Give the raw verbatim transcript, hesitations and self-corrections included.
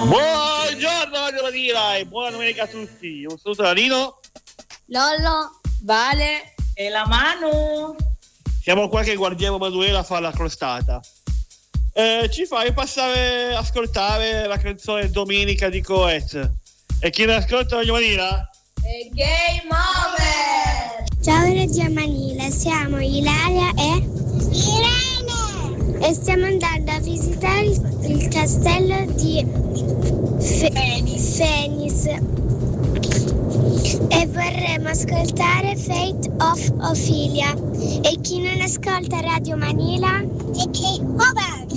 Buongiorno Radio Radira e buona domenica a tutti. Un saluto da Rino, Lollo, Vale e la Manu. Siamo qua che guardiamo Manuela a fare la crostata. Eh, ci fai passare ascoltare la canzone Domenica di Coez. E chi ne ascolta Radio Manila? E Game Over. Ciao Radio Manila, siamo Ilaria e Irene e stiamo andando a visitare il, il castello di Fe- Fenis. Fenis e vorremmo ascoltare Fate of Ophelia. E chi non ascolta Radio Manila? E Game Over.